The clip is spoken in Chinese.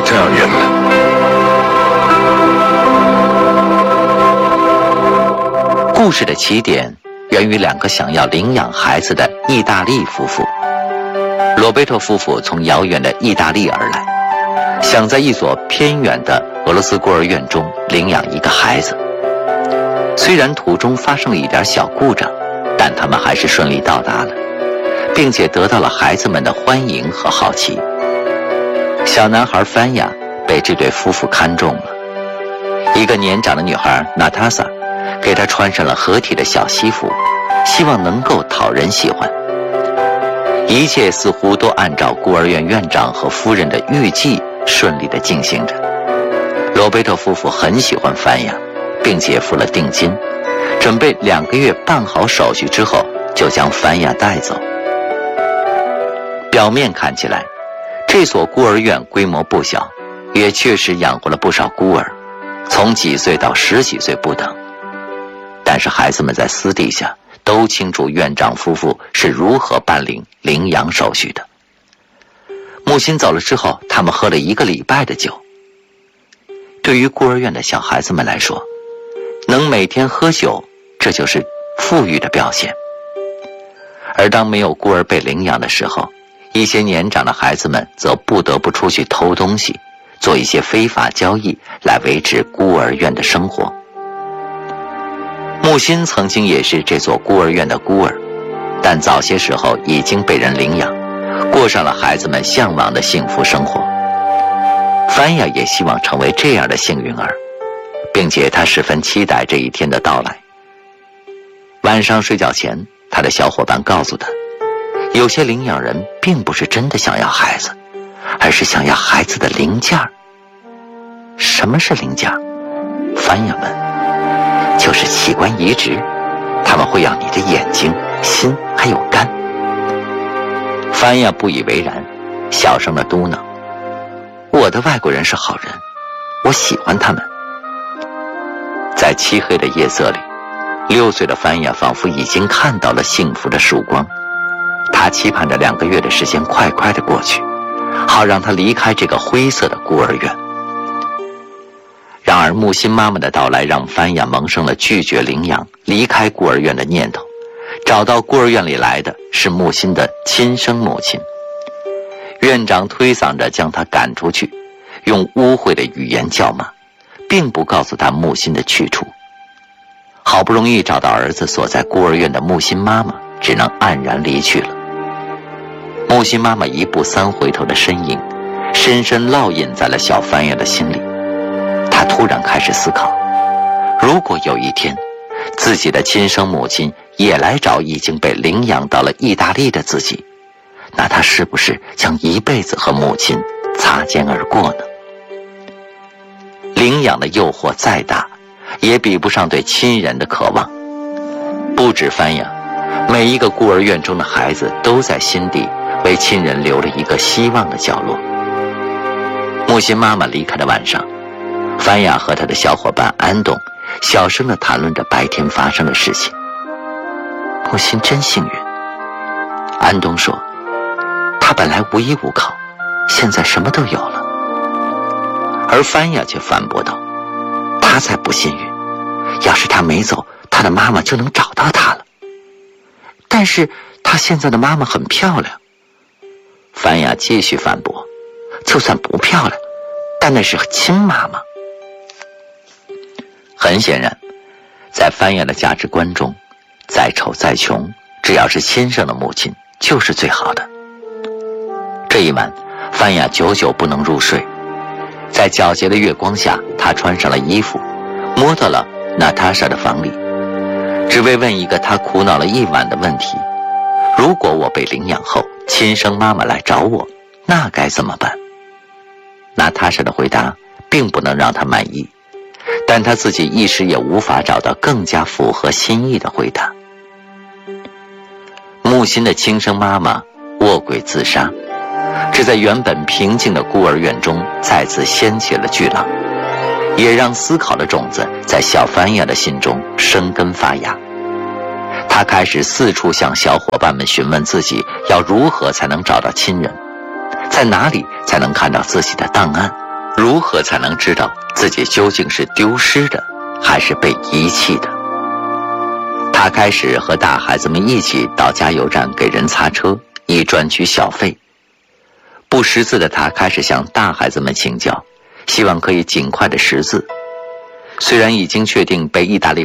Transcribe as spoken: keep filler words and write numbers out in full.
这样远了。 故事的起点源于两个想要领养孩子的意大利夫妇。罗贝托夫妇从遥远的意大利而来，想在一所偏远的俄罗斯孤儿院中领养一个孩子。虽然途中发生了一点小故障，但他们还是顺利到达了，并且得到了孩子们的欢迎和好奇。小男孩范亚被这对夫妇看中了，一个年长的女孩娜塔莎给他穿上了合体的小西服，希望能够讨人喜欢。一切似乎都按照孤儿院院长和夫人的预计顺利地进行着。罗贝托夫妇很喜欢范亚，并且付了定金，准备两个月办好手续之后就将范亚带走。表面看起来，这所孤儿院规模不小，也确实养活了不少孤儿，从几岁到十几岁不等。但是孩子们在私底下都清楚院长夫妇是如何办理领养手续的。木心走了之后，他们喝了一个礼拜的酒。对于孤儿院的小孩子们来说，能每天喝酒，这就是富裕的表现。而当没有孤儿被领养的时候，一些年长的孩子们则不得不出去偷东西，做一些非法交易来维持孤儿院的生活。木心曾经也是这所孤儿院的孤儿，但早些时候已经被人领养，过上了孩子们向往的幸福生活。范亚也希望成为这样的幸运儿，并且他十分期待这一天的到来。晚上睡觉前，他的小伙伴告诉他，有些领养人并不是真的想要孩子，而是想要孩子的零件。什么是零件？范亚问。就是器官移植，他们会要你的眼睛、心还有肝。范亚不以为然，小声地嘟囔，我的外国人是好人，我喜欢他们。在漆黑的夜色里，六岁的范亚仿佛已经看到了幸福的曙光，他期盼着两个月的时间快快地过去，好让他离开这个灰色的孤儿院。然而木心妈妈的到来让范亚萌生了拒绝领养、离开孤儿院的念头。找到孤儿院里来的是木心的亲生母亲。院长推搡着将他赶出去，用污秽的语言叫骂，并不告诉他木心的去处。好不容易找到儿子所在孤儿院的木心妈妈只能黯然离去了。木心妈妈一步三回头的身影深深烙印在了小范亚的心里。他突然开始思考，如果有一天自己的亲生母亲也来找已经被领养到了意大利的自己，那他是不是将一辈子和母亲擦肩而过呢？领养的诱惑再大，也比不上对亲人的渴望。不止范亚，每一个孤儿院中的孩子都在心底为亲人留了一个希望的角落。木心妈妈离开的晚上，范亚和他的小伙伴安东小声地谈论着白天发生的事情。木心真幸运，安东说，他本来无依无靠，现在什么都有了。而范亚却反驳道，他才不幸运，要是他没走，他的妈妈就能找到他了。但是他现在的妈妈很漂亮。范亚继续反驳，就算不漂亮，但那是亲妈妈。很显然，在范亚的价值观中，再丑再穷，只要是亲生的母亲就是最好的。这一晚，范亚久久不能入睡。在皎洁的月光下，他穿上了衣服，摸到了娜塔莎的房里，只为问一个他苦恼了一晚的问题：如果我被领养后，亲生妈妈来找我，那该怎么办？娜塔莎的回答并不能让他满意，但他自己一时也无法找到更加符合心意的回答。木心的亲生妈妈卧轨自杀，这在原本平静的孤儿院中再次掀起了巨浪，也让思考的种子在小范亚的心中生根发芽。他开始四处向小伙伴们询问自己要如何才能找到亲人，在哪里才能看到自己的档案， 如何才能知道自己究竟是丢失的，还是被遗弃的？他开始和大孩子们一起到加油站给人擦车，以赚取小费。不识字的他开始向大孩子们请教，希望可以尽快的识字。虽然已经确定被意大利